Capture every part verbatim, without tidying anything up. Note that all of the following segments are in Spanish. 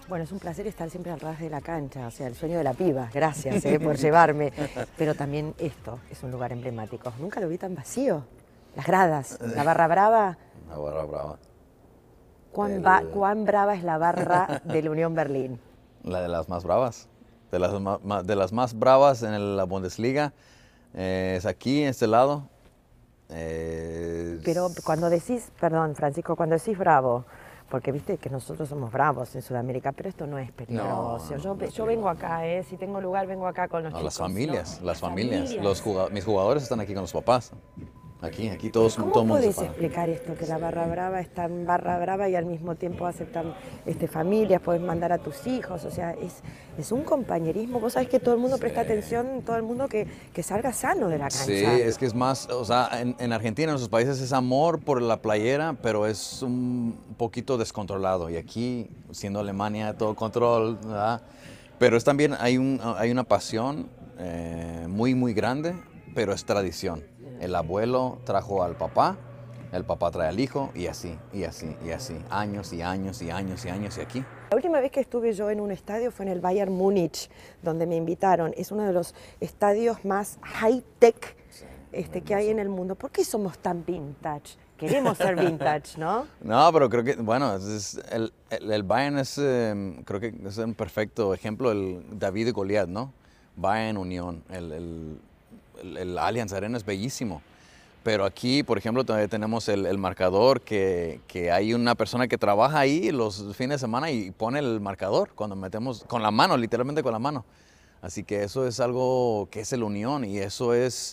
Bueno, es un placer estar siempre al ras de la cancha, o sea, el sueño de la piba. Gracias eh, por llevarme. Pero también esto es un lugar emblemático. Nunca lo vi tan vacío. Las gradas, la barra brava. La barra brava. ¿Cuán, El... va, ¿Cuán brava es la barra de la Unión Berlín? La de las más bravas. De las, ma, de las más bravas en el, la Bundesliga. Eh, es aquí, en este lado. Eh, Pero cuando decís, perdón, Francisco, cuando decís bravo, porque viste que nosotros somos bravos en Sudamérica, pero esto no es peligroso. No, yo, no yo vengo acá, eh, si tengo lugar, vengo acá con los no, chicos. Las familias, ¿no? las familias. familias. Los jugado, mis jugadores están aquí con los papás. Aquí, aquí todos, ¿Cómo todo el mundo podés se explicar esto, que la barra brava está en barra brava y al mismo tiempo aceptan este, familias, podés mandar a tus hijos, o sea, es, es un compañerismo, vos sabés que todo el mundo sí. presta atención, todo el mundo que, que salga sano de la cancha. Sí, es que es más, o sea, en, en Argentina, en nuestros países es amor por la playera, pero es un poquito descontrolado, y aquí, siendo Alemania, todo control, ¿verdad? Pero es también, hay, un, hay una pasión eh, muy, muy grande, pero es tradición. El abuelo trajo al papá, el papá trae al hijo y así, y así, y así, años y años y años y años y aquí. La última vez que estuve yo en un estadio fue en el Bayern Múnich, donde me invitaron. Es uno de los estadios más high-tech sí, este, que hay en el mundo. ¿Por qué somos tan vintage? Queremos ser vintage, ¿no? No, pero creo que, bueno, es, el, el, el Bayern es, eh, creo que es un perfecto ejemplo, el David y Goliat, ¿no? Bayern Unión, el... el El, el Allianz Arena es bellísimo, pero aquí, por ejemplo, todavía tenemos el, el marcador, que, que hay una persona que trabaja ahí los fines de semana y pone el marcador cuando metemos, con la mano, literalmente con la mano. Así que eso es algo que es el Unión, y eso es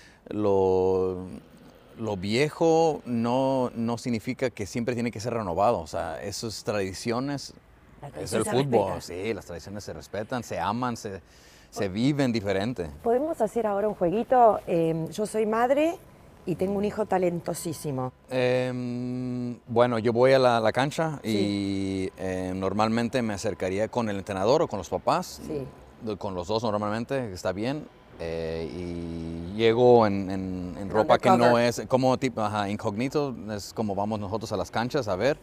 lo, lo viejo, no, no significa que siempre tiene que ser renovado, o sea, esas tradiciones, es el fútbol, respeta. Sí, las tradiciones se respetan, se aman, se... Se viven diferente. Podemos hacer ahora un jueguito. Eh, yo soy madre y tengo un hijo talentosísimo. Eh, bueno, yo voy a la, la cancha sí. y eh, normalmente me acercaría con el entrenador o con los papás. Sí. Con los dos normalmente, está bien. Eh, y llego en, en, en ropa que no es como tipo ajá, incógnito, es como vamos nosotros a las canchas a ver.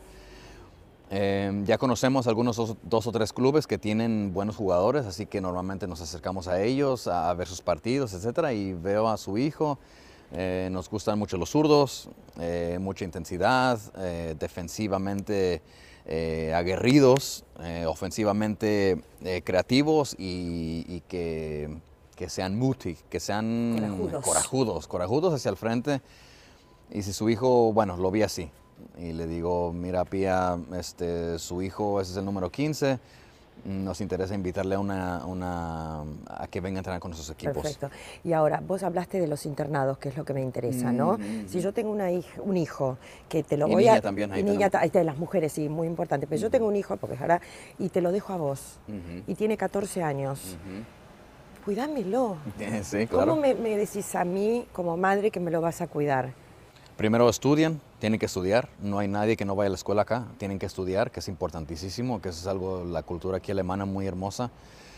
Eh, ya conocemos algunos dos, dos o tres clubes que tienen buenos jugadores, así que normalmente nos acercamos a ellos a, a ver sus partidos, etcétera, y veo a su hijo. Eh, nos gustan mucho los zurdos, eh, mucha intensidad, eh, defensivamente eh, aguerridos, eh, ofensivamente eh, creativos y, y que, que sean mutig, que sean corajudos. corajudos, corajudos hacia el frente. Y si su hijo, bueno, lo vi así. Y le digo, mira, Pía, este, su hijo, ese es el número quince, nos interesa invitarle a, una, una, a que venga a entrenar con nuestros equipos. Perfecto. Y ahora, vos hablaste de los internados, que es lo que me interesa, ¿no? Mm-hmm. Si yo tengo una hija, un hijo que te lo y voy niña a... También, y niña también. Ahí las mujeres, sí, muy importante. Pero mm-hmm. yo tengo un hijo, porque ahora, y te lo dejo a vos, mm-hmm. y tiene catorce años. Mm-hmm. Cuídamelo. Sí, claro. ¿Cómo me, me decís a mí, como madre, que me lo vas a cuidar? Primero estudian, tienen que estudiar, no hay nadie que no vaya a la escuela acá, tienen que estudiar, que es importantísimo, que eso es algo, la cultura aquí alemana muy hermosa,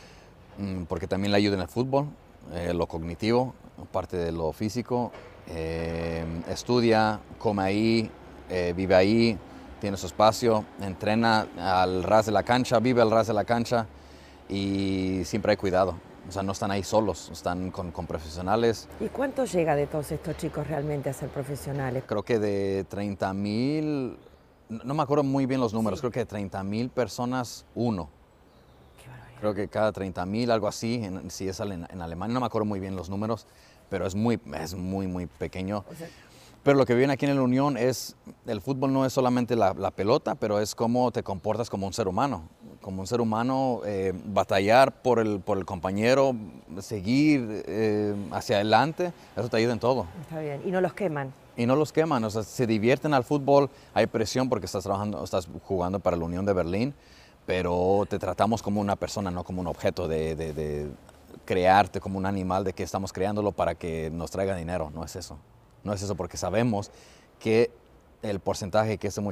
porque también le ayuda en el fútbol, eh, lo cognitivo, parte de lo físico, eh, estudia, come ahí, eh, vive ahí, tiene su espacio, entrena al ras de la cancha, vive al ras de la cancha y siempre hay cuidado. O sea, no están ahí solos, están con, con profesionales. ¿Y cuánto llega de todos estos chicos realmente a ser profesionales? Creo que de treinta mil, no me acuerdo muy bien los números, sí. Creo que de treinta mil personas, uno. Qué barbaridad. Creo que cada treinta mil, algo así, en, si es en, en Alemania, no me acuerdo muy bien los números, pero es muy, es muy, muy pequeño. O sea, pero lo que viene aquí en la Unión es, el fútbol no es solamente la, la pelota, pero es cómo te comportas como un ser humano. Como un ser humano, eh, batallar por el, por el compañero, seguir eh, hacia adelante, eso te ayuda en todo. Está bien, y no los queman. Y no los queman, o sea, se divierten al fútbol, hay presión porque estás trabajando, estás jugando para la Unión de Berlín, pero te tratamos como una persona, no como un objeto de, de, de crearte como un animal, de que estamos creándolo para que nos traiga dinero, no es eso. No es eso, porque sabemos que el porcentaje que ese